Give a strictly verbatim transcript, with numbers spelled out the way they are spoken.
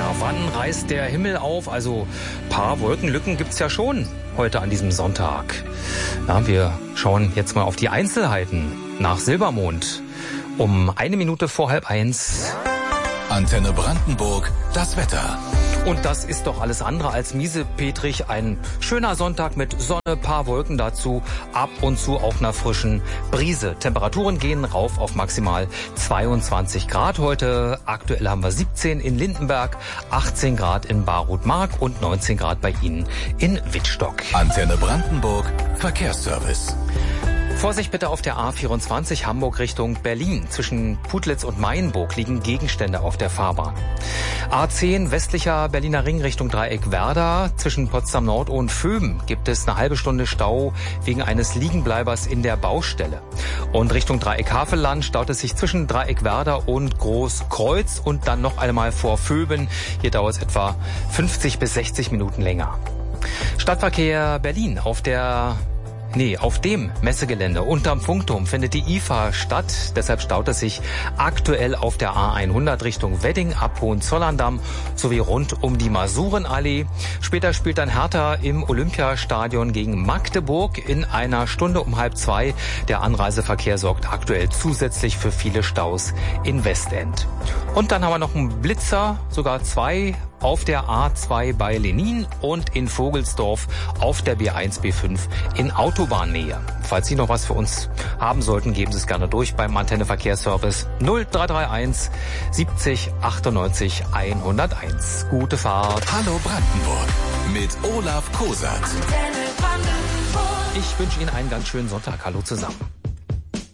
Ja, wann reißt der Himmel auf? Also ein paar Wolkenlücken gibt's ja schon heute an diesem Sonntag. Ja, wir schauen jetzt mal auf die Einzelheiten nach Silbermond. Um eine Minute vor halb eins. Antenne Brandenburg, das Wetter. Und das ist doch alles andere als miesepetrig. Ein schöner Sonntag mit Sonne, paar Wolken dazu, ab und zu auch einer frischen Brise. Temperaturen gehen rauf auf maximal zweiundzwanzig Grad heute. Aktuell haben wir siebzehn in Lindenberg, achtzehn Grad in Barut-Mark und neunzehn Grad bei Ihnen in Wittstock. Antenne Brandenburg, Verkehrsservice. Vorsicht bitte auf der A vierundzwanzig Hamburg Richtung Berlin. Zwischen Putlitz und Mainburg liegen Gegenstände auf der Fahrbahn. A zehn westlicher Berliner Ring Richtung Dreieck Werder. Zwischen Potsdam Nord und Vöben gibt es eine halbe Stunde Stau wegen eines Liegenbleibers in der Baustelle. Und Richtung Dreieck Havelland staut es sich zwischen Dreieck Werder und Großkreuz und dann noch einmal vor Vöben. Hier dauert es etwa fünfzig bis sechzig Minuten länger. Stadtverkehr Berlin auf der Nee, auf dem Messegelände unterm Funkturm findet die I F A statt. Deshalb staut es sich aktuell auf der A hundert Richtung Wedding ab Hohenzollern-Damm sowie rund um die Masurenallee. Später spielt dann Hertha im Olympiastadion gegen Magdeburg in einer Stunde um halb zwei. Der Anreiseverkehr sorgt aktuell zusätzlich für viele Staus in Westend. Und dann haben wir noch einen Blitzer, sogar zwei, auf der A zwei bei Lenin und in Vogelsdorf auf der B eins B fünf in Autobahnnähe. Falls Sie noch was für uns haben sollten, geben Sie es gerne durch beim Antenne Verkehrsservice null drei drei eins siebzig achtundneunzig hunderteins. Gute Fahrt. Hallo Brandenburg mit Olaf Kosat. Ich wünsche Ihnen einen ganz schönen Sonntag. Hallo zusammen.